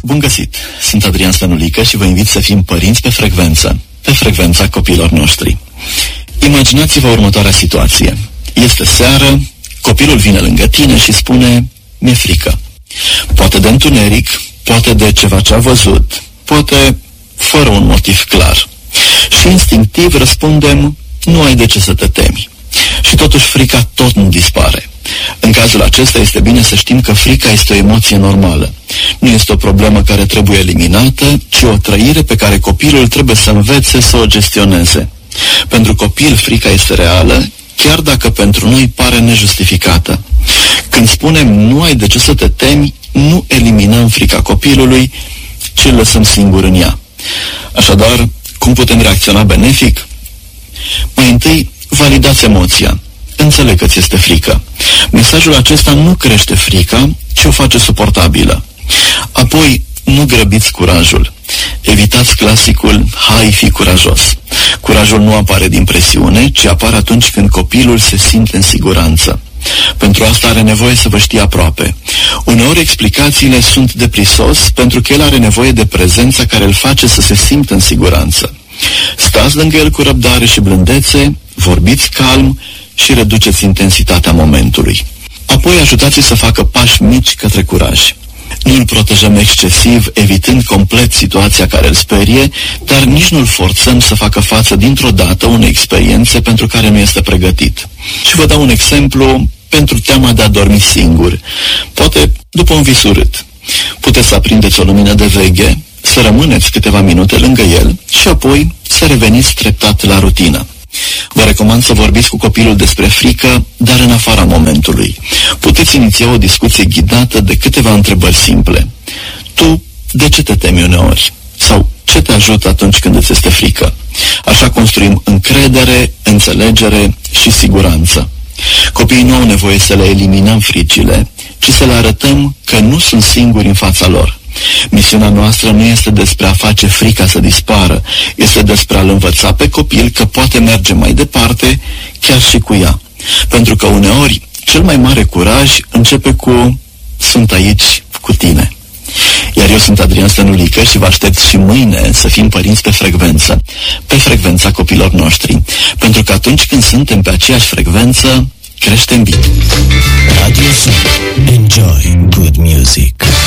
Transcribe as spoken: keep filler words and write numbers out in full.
Bun găsit! Sunt Adrian Stănulică și vă invit să fim părinți pe frecvență, pe frecvența copiilor noștri. Imaginați-vă următoarea situație. Este seară, copilul vine lângă tine și spune: mi-e frică. Poate de întuneric, poate de ceva ce a văzut, poate fără un motiv clar. Și instinctiv răspundem: nu ai de ce să te temi. Și totuși frica tot nu dispare. În cazul acesta este bine să știm că frica este o emoție normală. Nu este o problemă care trebuie eliminată, ci o trăire pe care copilul trebuie să învețe să o gestioneze. Pentru copil frica este reală, chiar dacă pentru noi pare nejustificată. Când spunem nu ai de ce să te temi, nu eliminăm frica copilului, ci îl lăsăm singur în ea. Așadar, cum putem reacționa benefic? Mai întâi, validați emoția. Înțeleg că ți este frică. Mesajul acesta nu crește frica, ci o face suportabilă. Apoi, nu grăbiți curajul. Evitați clasicul hai, fi curajos. Curajul nu apare din presiune, ci apare atunci când copilul se simte în siguranță. Pentru asta are nevoie să vă știe aproape. Uneori explicațiile sunt de prisos pentru că el are nevoie de prezența care îl face să se simtă în siguranță. Stați lângă el cu răbdare și blândețe, vorbiți calm și reduceți intensitatea momentului. Apoi ajutați-l să facă pași mici către curaj. Nu îl protejăm excesiv, evitând complet situația care îl sperie, dar nici nu îl forțăm să facă față dintr-o dată unei experiențe pentru care nu este pregătit. Și vă dau un exemplu pentru teama de a dormi singur. Poate după un vis urât. Puteți să aprindeți o lumină de veche, să rămâneți câteva minute lângă el și apoi să reveniți treptat la rutină. Vă recomand să vorbiți cu copilul despre frică, dar în afara momentului. Puteți iniția o discuție ghidată de câteva întrebări simple. Tu, de ce te temi uneori? Sau ce te ajută atunci când îți este frică? Așa construim încredere, înțelegere și siguranță. Copiii nu au nevoie să le eliminăm fricile, ci să le arătăm că nu sunt singuri în fața lor. Misiunea noastră nu este despre a face frica să dispară, este despre a-l învăța pe copil că poate merge mai departe, chiar și cu ea. Pentru că uneori, cel mai mare curaj începe cu sunt aici cu tine. Iar eu sunt Adrian Stănulică și vă aștept și mâine să fim părinți pe frecvență, pe frecvența copilor noștri. Pentru că atunci când suntem pe aceeași frecvență, creștem bine. Radio Sun. Enjoy good music.